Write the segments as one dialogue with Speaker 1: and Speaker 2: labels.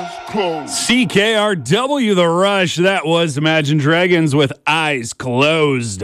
Speaker 1: CKRW The Rush. That was Imagine Dragons with Eyes Closed.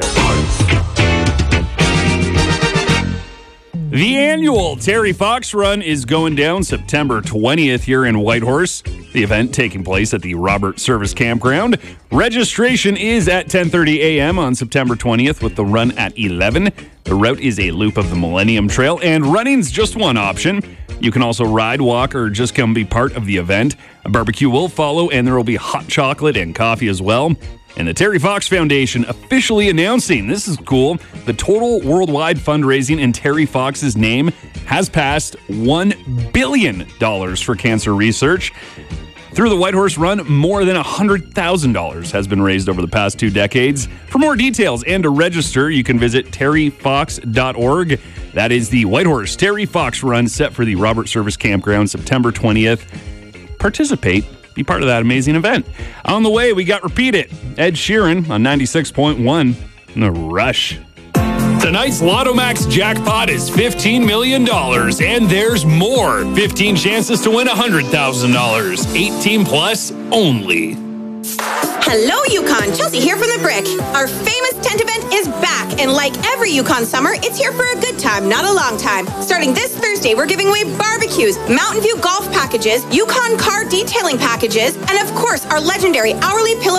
Speaker 1: The annual Terry Fox Run is going down September 20th here in Whitehorse. The event taking place at the Robert Service Campground. Registration is at 10:30 a.m. on September 20th with the run at 11. The route is a loop of the Millennium Trail, and running's just one option. You can also ride, walk, or just come be part of the event. A barbecue will follow, and there will be hot chocolate and coffee as well. And the Terry Fox Foundation officially announcing, this is cool, the total worldwide fundraising in Terry Fox's name has passed $1 billion for cancer research. Through the Whitehorse Run, more than $100,000 has been raised over the past 2 decades. For more details and to register, you can visit terryfox.org. That is the Whitehorse Terry Fox Run set for the Robert Service Campground, September 20th. Participate. Be part of that amazing event. On the way, we got Repeat It. Ed Sheeran on 96.1. The Rush. Tonight's Lotto Max jackpot is $15 million, and there's more. 15 chances to win $100,000. 18 plus only.
Speaker 2: Hello, Yukon. Chelsea here from The Brick. Our famous tent event is back, and like every Yukon summer, it's here for a good time, not a long time. Starting this Thursday, we're giving away barbecues, Mountain View golf packages, Yukon car detailing packages, and of course, our legendary hourly pillow